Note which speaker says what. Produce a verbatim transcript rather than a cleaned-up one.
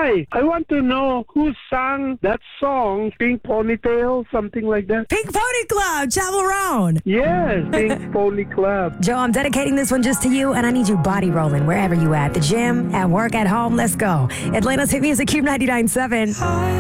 Speaker 1: Hi, I want to know who sang that song, Pink Ponytail, something like that.
Speaker 2: Pink Pony Club, Chavarone.
Speaker 1: Yes, Pink Pony Club.
Speaker 2: Joe, I'm dedicating this one just to you, and I need you body rolling wherever you at. The gym, at work, at home. Let's go. Atlanta's Hit Music, Cube ninety-nine point seven.